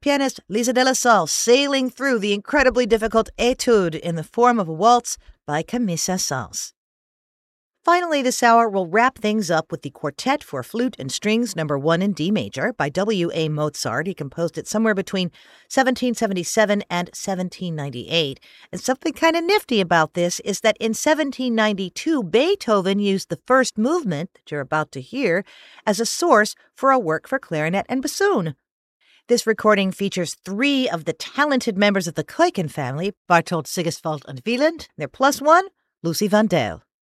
pianist Lisa de la Salle sailing through the incredibly difficult Etude in the form of a waltz by Camille Saint-Saëns. Finally, this hour will wrap things up with the Quartet for Flute and Strings No. 1 in D major by W.A. Mozart. He composed it somewhere between 1777 and 1798. And something kind of nifty about this is that in 1792, Beethoven used the first movement that you're about to hear as a source for a work for clarinet and bassoon. This recording features 3 of the talented members of the Keuken family, Barthold Sigiswald and Wieland, their plus one, Lucy Vandel.